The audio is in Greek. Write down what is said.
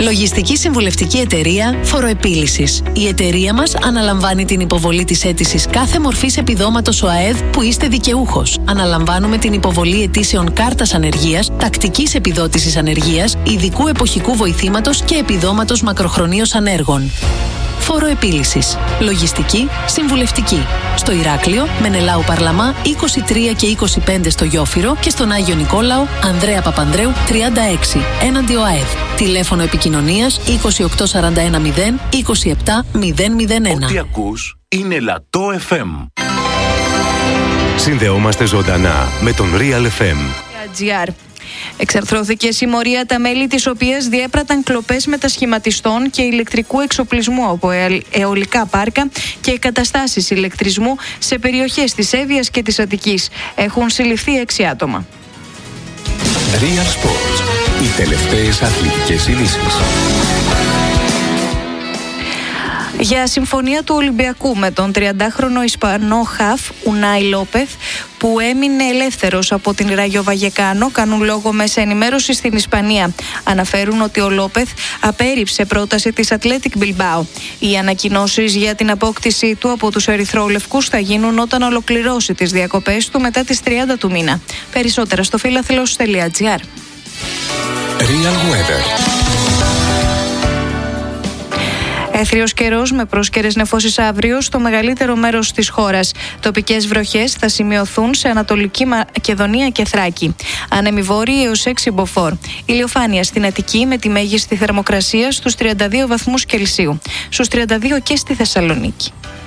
Λογιστική συμβουλευτική εταιρεία Φοροεπίλυσης. Η εταιρεία μας αναλαμβάνει την υποβολή της αίτησης κάθε μορφής επιδόματος ΟΑΕΔ που είστε δικαιούχος. Αναλαμβάνουμε την υποβολή αιτήσεων κάρτας ανεργίας, τακτικής επιδότησης ανεργίας, ειδικού εποχικού βοηθήματος και επιδόματος μακροχρονίως ανέργων. Φοροεπίλυσης. Λογιστική συμβουλευτική. Στο Ηράκλειο, Μενελάου Παρλαμά 23 και 25 στο Γιόφυρο και στον Άγιο Νικόλαο, Ανδρέα Παπανδρέου 36, έναντι ΟΑΕΔ. Τηλέφωνο επικοινωνίας 28410 27001. Ό,τι ακούς είναι Λατό FM. Συνδεόμαστε ζωντανά με τον Real FM. Εξαρθρώθηκε συμμορία τα μέλη της οποίας διέπραταν κλοπές μετασχηματιστών και ηλεκτρικού εξοπλισμού από αιωλικά πάρκα και εγκαταστάσεις ηλεκτρισμού σε περιοχές της Εύβοιας και της Αττικής. Έχουν συλληφθεί 6 άτομα. Real Sports. Οι τελευταίες αθλητικές ειδήσεις. Για συμφωνία του Ολυμπιακού με τον 30χρονο Ισπανό χαφ Ουνάι Λόπεθ, που έμεινε ελεύθερος από την Ράγιο Βαγεκάνο, κάνουν λόγο μέσα ενημέρωση στην Ισπανία. Αναφέρουν ότι ο Λόπεθ απέρριψε πρόταση της Athletic Bilbao. Οι ανακοινώσεις για την απόκτησή του από τους ερυθρόλευκους θα γίνουν όταν ολοκληρώσει τις διακοπές του μετά τις 30 του μήνα. Περισσότερα στο philathelos.gr. Real Weather. Έθριος καιρός με πρόσκαιρες νεφώσεις αύριο στο μεγαλύτερο μέρος της χώρας. Τοπικές βροχές θα σημειωθούν σε Ανατολική Μακεδονία και Θράκη. Άνεμοι βόρειοι έως 6 μποφόρ. Ηλιοφάνεια στην Αττική με τη μέγιστη θερμοκρασία στους 32 βαθμούς Κελσίου. Στους 32 και στη Θεσσαλονίκη.